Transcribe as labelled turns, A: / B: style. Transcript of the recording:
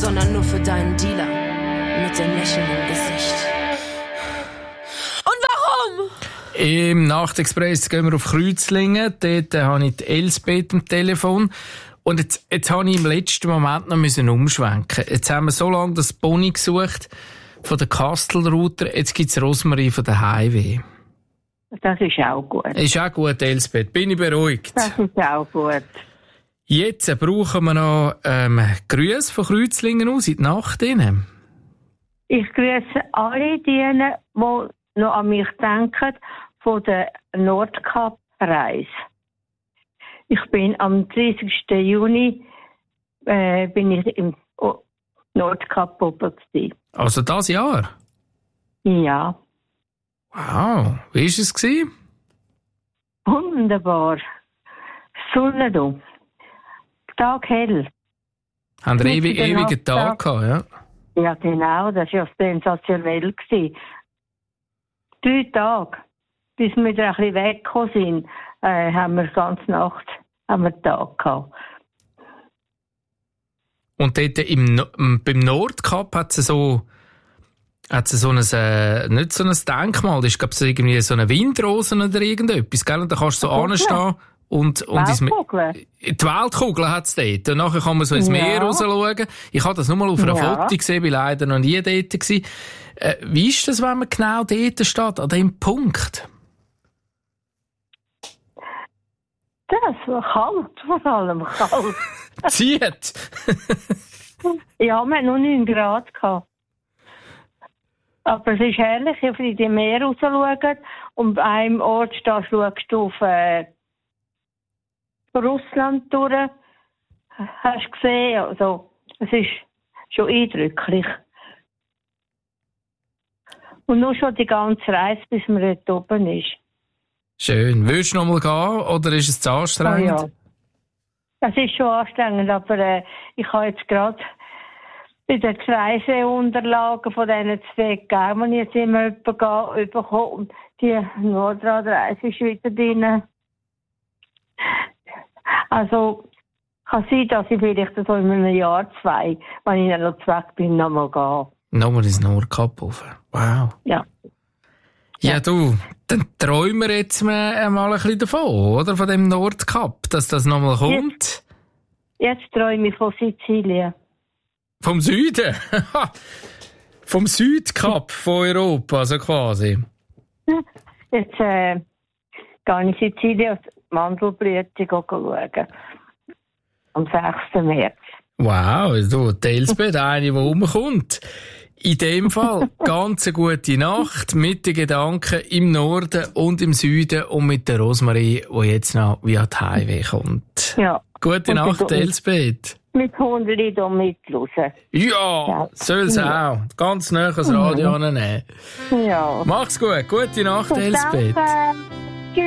A: sondern nur für deinen Dealer mit dem Lächeln im Gesicht. Und warum?
B: Im Nachtexpress gehen wir auf Kreuzlingen. Dort habe ich die Elsbeth am Telefon. Und jetzt habe ich im letzten Moment noch umschwenken. Jetzt haben wir so lange das Pony gesucht von der Kastelruther. Jetzt gibt es Rosmarie von der Highway.
C: Das ist auch gut.
B: Ist auch gut, Elsbeth. Bin ich beruhigt.
C: Das ist auch gut.
B: Jetzt brauchen wir noch Grüße von Kreuzlingen aus in die Nacht rein.
C: Ich grüße alle die noch an mich denken, von der Nordkap-Reise. Ich bin am 30. Juni bin ich im Nordkap oben gewesen.
B: Also das Jahr?
C: Ja.
B: Wow. Wie war es gewesen?
C: Wunderbar. Sonne da. Tag hell.
B: Haben wir ewigen Tag gehabt, ja?
C: Ja, genau. Das war ja sensationell gewesen. 3 Tage, bis wir wieder ein bisschen weggekommen sind, haben wir die ganze Nacht Tag gehabt.
B: Und dort beim Nordkap hat es so ein, nicht so ein Denkmal, das ist, glaube ich, irgendwie so eine Windrose oder irgendetwas, gell? Und da kannst du so anstehen und die Weltkugel hat es dort. Und nachher kann man so ins Meer raus schauen. Ich habe das nur mal auf einer Foto gesehen, bin leider noch nie dort gewesen. Wie ist das, wenn man genau dort steht, an dem Punkt?
C: Das war kalt, vor allem kalt.
B: Zieht?
C: Ja, wir hatten noch 9 Grad gehabt. Aber es ist herrlich, wenn du in die Meer raus schaust und an einem Ort schaust du auf Russland durch. Hast du gesehen? Also, es ist schon eindrücklich. Und nur schon die ganze Reise, bis man dort oben ist.
B: Schön. Willst du noch mal gehen oder ist es zu anstrengend?
C: Oh ja. Es ist schon anstrengend, aber ich habe jetzt gerade bei den Reiseunterlagen von diesen 2 gegeben, die jetzt immer bekommen. Und die Nordradreise ist wieder drin. Also kann sein, dass ich vielleicht so in einem Jahr, 2, wenn ich dann noch weg bin, noch mal gehe.
B: Nochmal ins Nordkap rauf. Wow.
C: Ja.
B: Ja, du, dann träumen wir jetzt mal ein bisschen davon, oder? Von dem Nordkap, dass das nochmal kommt.
C: Jetzt träume ich von Sizilien.
B: Vom Süden? Vom Südkap von Europa, also quasi.
C: Jetzt gehe ich in Sizilien Mandelblüte schauen. Am 6. März.
B: Wow, du, die Elsbeth, eine, die rumkommt. In dem Fall ganz eine gute Nacht mit den Gedanken im Norden und im Süden und mit der Rosmarie, die jetzt noch via die Highway kommt.
C: Ja.
B: Gute Nacht, Elsbeth.
C: Mit Hundeli da mitlosen.
B: Ja, soll's auch. Ganz nah ans Radio annehmen.
C: Ja.
B: Mach's gut. Gute Nacht, Elsbeth.
C: Danke.